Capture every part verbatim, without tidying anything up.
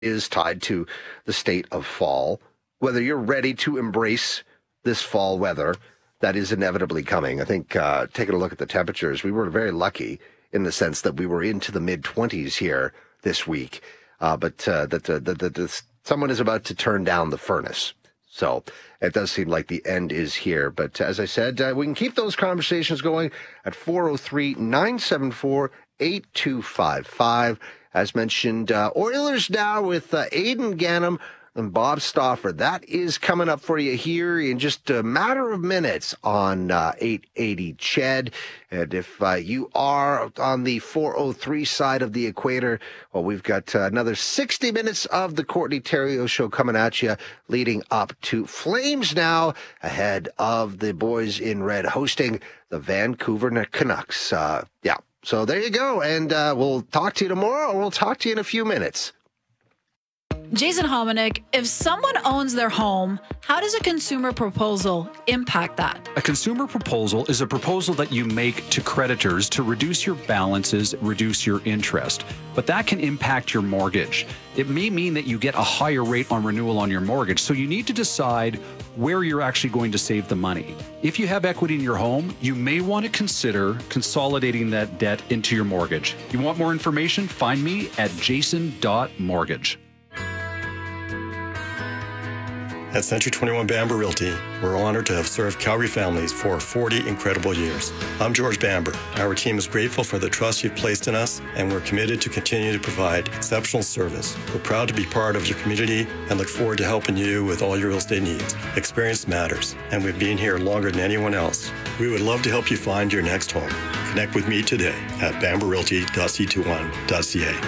is tied to the state of fall, whether you're ready to embrace this fall weather that is inevitably coming. I think uh, taking a look at the temperatures, we were very lucky in the sense that we were into the mid-twenties here this week, uh, but uh, that the, the, the, the, someone is about to turn down the furnace. So it does seem like the end is here. But as I said, uh, we can keep those conversations going at four oh three, nine seven four, eight two five five. As mentioned, uh, Oilers now with uh, Aidan Gannam and Bob Stauffer. That is coming up for you here in just a matter of minutes on uh, eight eighty C H E D. And if uh, you are on the four oh three side of the equator, well, we've got uh, another sixty minutes of the Courtney Theriault Show coming at you, leading up to Flames now, ahead of the boys in red hosting the Vancouver Canucks. Uh, yeah, so there you go. And uh, we'll talk to you tomorrow, or we'll talk to you in a few minutes. Jason Hominick, if someone owns their home, how does a consumer proposal impact that? A consumer proposal is a proposal that you make to creditors to reduce your balances, reduce your interest. But that can impact your mortgage. It may mean that you get a higher rate on renewal on your mortgage, so you need to decide where you're actually going to save the money. If you have equity in your home, you may want to consider consolidating that debt into your mortgage. You want more information? Find me at jason dot mortgage. At Century twenty-one Bamber Realty, we're honored to have served Calgary families for forty incredible years. I'm George Bamber. Our team is grateful for the trust you've placed in us, and we're committed to continue to provide exceptional service. We're proud to be part of your community and look forward to helping you with all your real estate needs. Experience matters, and we've been here longer than anyone else. We would love to help you find your next home. Connect with me today at bamber realty dot c twenty-one dot c a.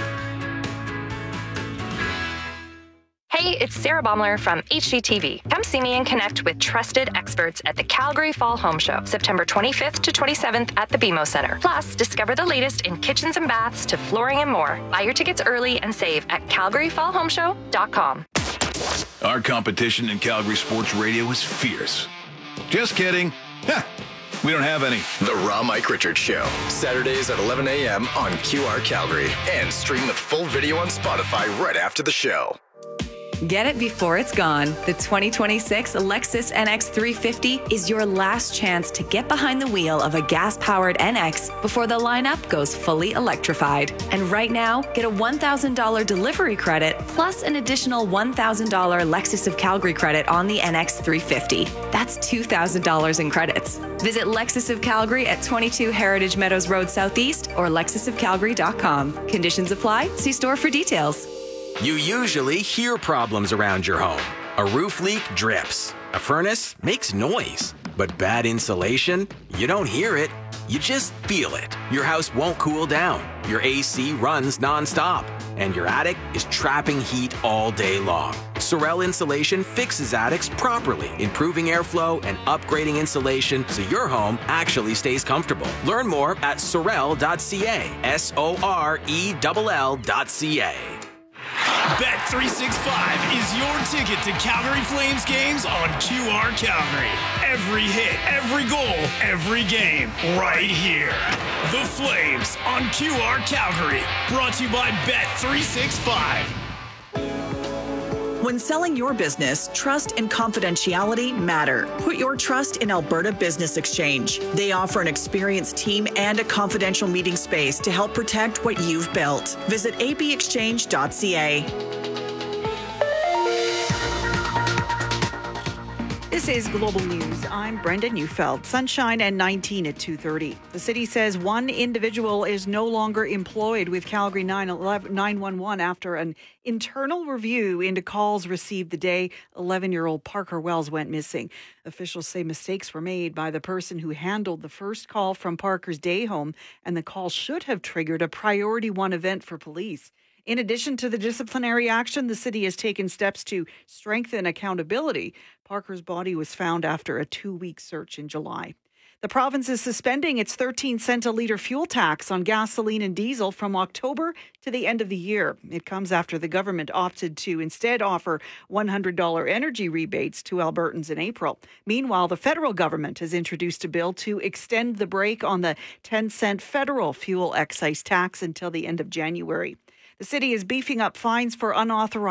Hey, it's Sarah Baumler from H G T V. Come see me and connect with trusted experts at the Calgary Fall Home Show, September twenty-fifth to twenty-seventh at the B M O Center. Plus, discover the latest in kitchens and baths to flooring and more. Buy your tickets early and save at calgary fall home show dot com. Our competition in Calgary sports radio is fierce. Just kidding. Ha! We don't have any. The Raw Mike Richards Show, Saturdays at eleven a.m. on Q R Calgary, and stream the full video on Spotify right after the show. Get it before it's gone. The twenty twenty-six Lexus N X three fifty is your last chance to get behind the wheel of a gas-powered N X before the lineup goes fully electrified. And right now, get a one thousand dollars delivery credit plus an additional one thousand dollars Lexus of Calgary credit on the N X three fifty. That's two thousand dollars in credits. Visit Lexus of Calgary at twenty-two Heritage Meadows Road Southeast or lexus of calgary dot com. Conditions apply. See store for details. You usually hear problems around your home. A roof leak drips. A furnace makes noise. But bad insulation? You don't hear it. You just feel it. Your house won't cool down. Your A C runs nonstop. And your attic is trapping heat all day long. Sorel Insulation fixes attics properly, improving airflow and upgrading insulation so your home actually stays comfortable. Learn more at sorel dot c a. S O R E L L dot C A. Bet three sixty-five is your ticket to Calgary Flames games on Q R Calgary. Every hit, every goal, every game, right here. The Flames on Q R Calgary. Brought to you by Bet three sixty-five. When selling your business, trust and confidentiality matter. Put your trust in Alberta Business Exchange. They offer an experienced team and a confidential meeting space to help protect what you've built. Visit a b exchange dot c a. This is Global News. I'm Brenda Neufeld. Sunshine and nineteen at two thirty. The city says one individual is no longer employed with Calgary nine one one after an internal review into calls received the day eleven-year-old Parker Wells went missing. Officials say mistakes were made by the person who handled the first call from Parker's day home, and the call should have triggered a priority one event for police. In addition to the disciplinary action, the city has taken steps to strengthen accountability. Parker's body was found after a two-week search in July. The province is suspending its thirteen cent a litre fuel tax on gasoline and diesel from October to the end of the year. It comes after the government opted to instead offer one hundred dollars energy rebates to Albertans in April. Meanwhile, the federal government has introduced a bill to extend the break on the ten cent federal fuel excise tax until the end of January. The city is beefing up fines for unauthorized